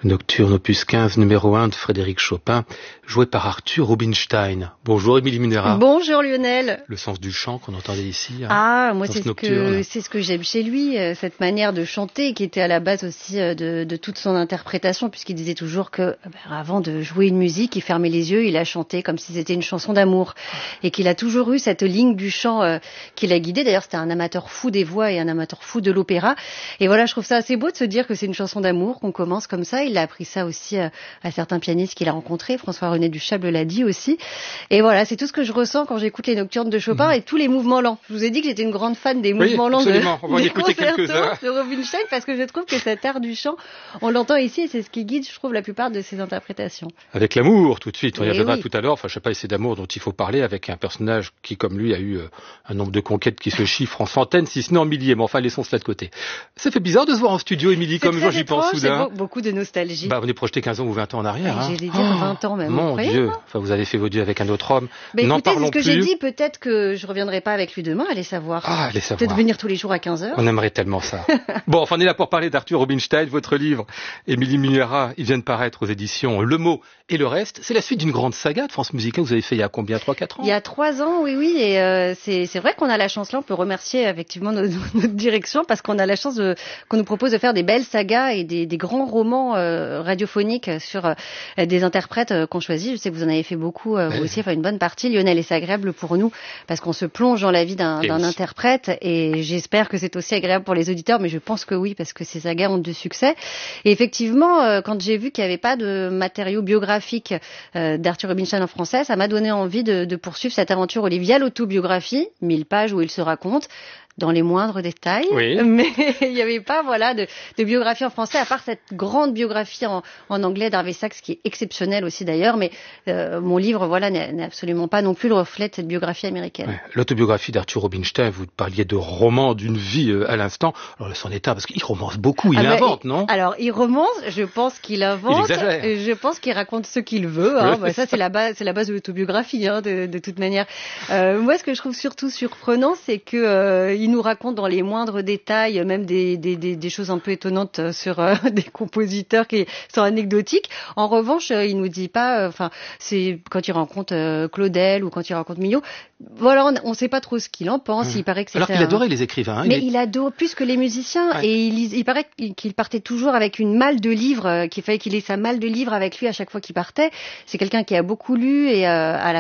Nocturne opus 15 numéro 1 de Frédéric Chopin, joué par Arthur Rubinstein. Bonjour Émilie Munera. Bonjour Lionel. Le sens du chant qu'on entendait ici. Moi c'est ce que j'aime chez lui, cette manière de chanter qui était à la base aussi de toute son interprétation, puisqu'il disait toujours que avant de jouer une musique, il fermait les yeux, il a chanté comme si c'était une chanson d'amour, et qu'il a toujours eu cette ligne du chant qui l'a guidé. D'ailleurs c'était un amateur fou des voix et un amateur fou de l'opéra, et voilà, je trouve ça assez beau de se dire que c'est une chanson d'amour, qu'on commence comme ça. Il a appris ça aussi à certains pianistes qu'il a rencontrés. François-René Duchâble l'a dit aussi. Et voilà, c'est tout ce que je ressens quand j'écoute les nocturnes de Chopin et tous les mouvements lents. Je vous ai dit que j'étais une grande fan des mouvements lents de Rubinstein, parce que je trouve que cet art du chant, on l'entend ici et c'est ce qui guide, je trouve, la plupart de ses interprétations. Avec l'amour, tout de suite. On y reviendra tout à l'heure. Enfin, je sais pas, c'est d'amour dont il faut parler avec un personnage qui, comme lui, a eu un nombre de conquêtes qui se chiffre en centaines, si ce n'est en milliers. Mais enfin, laissons cela de côté. Ça fait bizarre de se voir en studio, Émilie, comme moi j'y pense soudain. Beaucoup de nostalgie. On est projeté 15 ans ou 20 ans en arrière. J'allais dire 20 ans même. Mon Dieu. Enfin, vous avez fait vos dieux avec un autre homme. N'en parlons plus. C'est ce que j'ai dit. Peut-être que je reviendrai pas avec lui demain. Allez savoir. Peut-être venir tous les jours à 15h. On aimerait tellement ça. Bon, on est là pour parler d'Arthur Rubinstein, votre livre. Émilie Munera, il vient de paraître aux éditions Le Mot et le reste. C'est la suite d'une grande saga de France Musicale. Vous avez fait il y a combien? 3-4 ans? Il y a 3 ans, oui. Et c'est vrai qu'on a la chance là. On peut remercier effectivement notre direction, parce qu'on a la chance qu'on nous propose de faire des belles sagas et des grands romans radiophoniques sur des interprètes qu'on choisit. Je sais que vous en avez fait beaucoup, vous aussi, une bonne partie, Lionel, et c'est agréable pour nous parce qu'on se plonge dans la vie d'un interprète, et j'espère que c'est aussi agréable pour les auditeurs, mais je pense que oui, parce que ces sagas ont du succès. Et effectivement, quand j'ai vu qu'il n'y avait pas de matériau biographique d'Arthur Rubinstein en français, ça m'a donné envie de poursuivre cette aventure via l'autobiographie, 1000 pages où il se raconte dans les moindres détails, mais il n'y avait pas de biographie en français, à part cette grande biographie en anglais d'Harvey Sachs, qui est exceptionnelle aussi d'ailleurs, mais mon livre n'est absolument pas non plus le reflet de cette biographie américaine. Ouais. L'autobiographie d'Arthur Rubinstein, vous parliez de roman d'une vie à l'instant, alors c'en est un, parce qu'il romance beaucoup, il invente, non? Alors il romance, je pense qu'il invente, je pense qu'il raconte ce qu'il veut, ça c'est la base de l'autobiographie, de toute manière. Moi ce que je trouve surtout surprenant, c'est que il nous raconte dans les moindres détails, même des choses un peu étonnantes sur des compositeurs qui sont anecdotiques. En revanche, il nous dit pas, c'est quand il rencontre Claudel ou quand il rencontre Milhaud. Voilà, on ne sait pas trop ce qu'il en pense. Il paraît que alors qu'il adorait les écrivains. Mais il adore plus que les musiciens. Ouais. Et il paraît qu'il partait toujours avec une malle de livres, qu'il fallait qu'il ait sa malle de livres avec lui à chaque fois qu'il partait. C'est quelqu'un qui a beaucoup lu, et à la